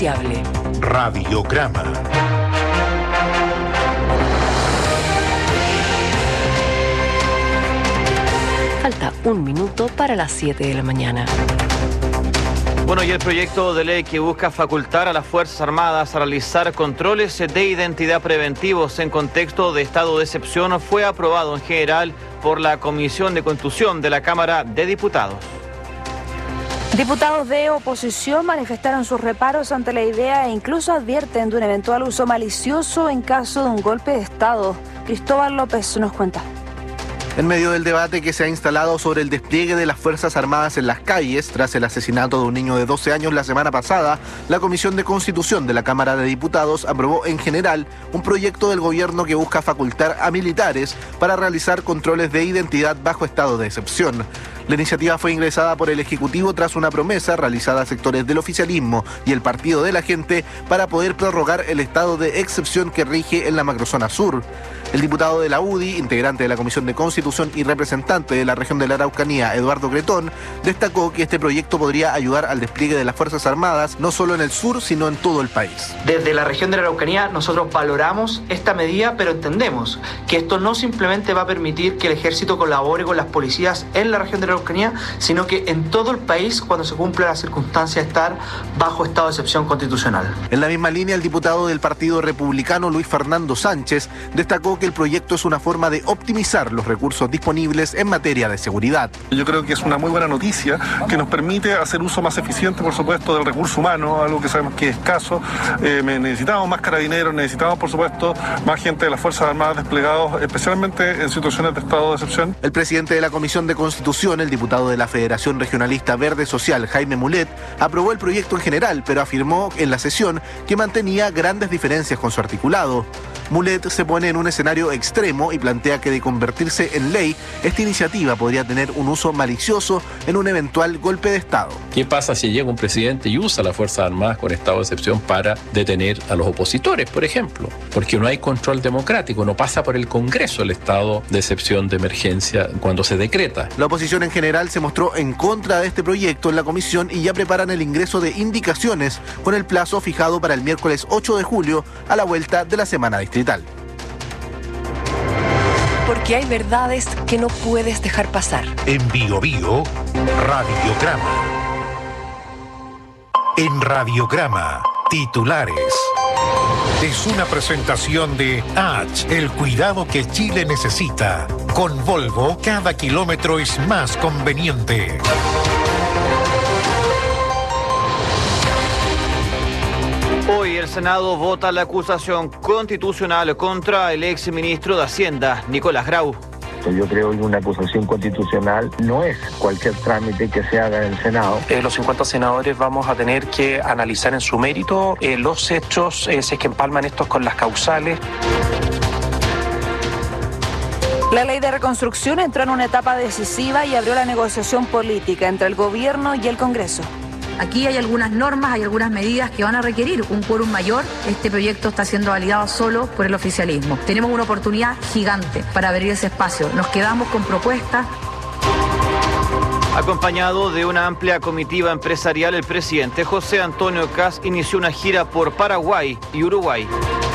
confiable. Radiograma. Falta 1 minuto para las 7 de la mañana. Bueno, y el proyecto de ley que busca facultar a las Fuerzas Armadas a realizar controles de identidad preventivos en contexto de estado de excepción fue aprobado en general por la Comisión de Constitución de la Cámara de Diputados. Diputados de oposición manifestaron sus reparos ante la idea e incluso advierten de un eventual uso malicioso en caso de un golpe de Estado. Cristóbal López nos cuenta. En medio del debate que se ha instalado sobre el despliegue de las Fuerzas Armadas en las calles tras el asesinato de un niño de 12 años la semana pasada, la Comisión de Constitución de la Cámara de Diputados aprobó en general un proyecto del gobierno que busca facultar a militares para realizar controles de identidad bajo estado de excepción. La iniciativa fue ingresada por el Ejecutivo tras una promesa realizada a sectores del oficialismo y el Partido de la Gente para poder prorrogar el estado de excepción que rige en la macrozona sur. El diputado de la UDI, integrante de la Comisión de Constitución y representante de la región de la Araucanía, Eduardo Cretón, destacó que este proyecto podría ayudar al despliegue de las Fuerzas Armadas no solo en el sur, sino en todo el país. Desde la región de la Araucanía nosotros valoramos esta medida, pero entendemos que esto no simplemente va a permitir que el ejército colabore con las policías en la región de la Araucanía, sino que en todo el país, cuando se cumpla la circunstancia de estar bajo estado de excepción constitucional. En la misma línea, el diputado del Partido Republicano, Luis Fernando Sánchez, destacó que el proyecto es una forma de optimizar los recursos disponibles en materia de seguridad. Yo creo que es una muy buena noticia que nos permite hacer uso más eficiente, por supuesto, del recurso humano, algo que sabemos que es escaso. Necesitamos más carabineros, necesitamos, por supuesto, más gente de las Fuerzas Armadas desplegados, especialmente en situaciones de estado de excepción. El presidente de la Comisión de Constitución, el diputado de la Federación Regionalista Verde Social, Jaime Mulet, aprobó el proyecto en general, pero afirmó en la sesión que mantenía grandes diferencias con su articulado. Mulet se pone en un escenario extremo y plantea que de convertirse en ley, esta iniciativa podría tener un uso malicioso en un eventual golpe de Estado. ¿Qué pasa si llega un presidente y usa las Fuerzas Armadas con estado de excepción para detener a los opositores, por ejemplo? Porque no hay control democrático, no pasa por el Congreso el estado de excepción de emergencia cuando se decreta. La oposición en general se mostró en contra de este proyecto en la comisión y ya preparan el ingreso de indicaciones con el plazo fijado para el miércoles 8 de julio a la vuelta de la semana distrital. Porque hay verdades que no puedes dejar pasar. En Bio Bio, Radiograma. En Radiograma, titulares. Es una presentación de H, el cuidado que Chile necesita. Con Volvo, cada kilómetro es más conveniente. Hoy el Senado vota la acusación constitucional contra el exministro de Hacienda, Nicolás Grau. Yo creo que una acusación constitucional no es cualquier trámite que se haga en el Senado. Los 50 senadores vamos a tener que analizar en su mérito los hechos, si es que empalman estos con las causales. La ley de reconstrucción entró en una etapa decisiva y abrió la negociación política entre el gobierno y el Congreso. Aquí hay algunas normas, hay algunas medidas que van a requerir un quórum mayor. Este proyecto está siendo validado solo por el oficialismo. Tenemos una oportunidad gigante para abrir ese espacio. Nos quedamos con propuestas. Acompañado de una amplia comitiva empresarial, el presidente José Antonio Kast inició una gira por Paraguay y Uruguay.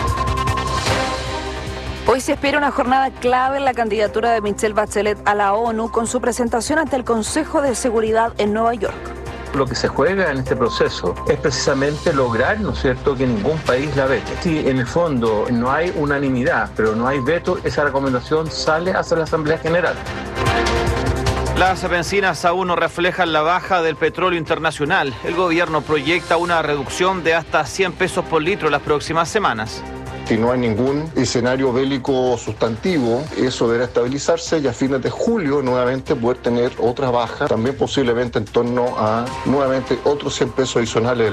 Hoy se espera una jornada clave en la candidatura de Michelle Bachelet a la ONU con su presentación ante el Consejo de Seguridad en Nueva York. Lo que se juega en este proceso es precisamente lograr, ¿no es cierto?, que ningún país la vete. Si en el fondo no hay unanimidad, pero no hay veto, esa recomendación sale hacia la Asamblea General. Las bencinas aún no reflejan la baja del petróleo internacional. El gobierno proyecta una reducción de hasta 100 pesos por litro las próximas semanas. Si no hay ningún escenario bélico sustantivo, eso deberá estabilizarse y a fines de julio nuevamente poder tener otra baja, también posiblemente en torno a nuevamente otros 100 pesos adicionales.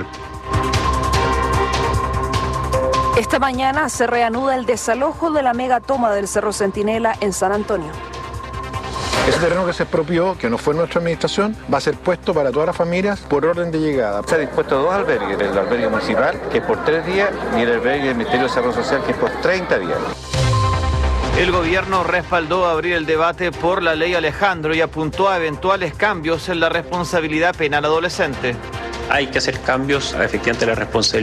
Esta mañana se reanuda el desalojo de la megatoma del Cerro Centinela en San Antonio. Ese terreno que se expropió, que no fue nuestra administración, va a ser puesto para todas las familias por orden de llegada. Se ha dispuesto 2 albergues, el albergue municipal, que es por 3 días, y el albergue del Ministerio de Desarrollo Social, que es por 30 días. El gobierno respaldó abrir el debate por la ley Alejandro y apuntó a eventuales cambios en la responsabilidad penal adolescente. Hay que hacer cambios, efectivamente, la responsabilidad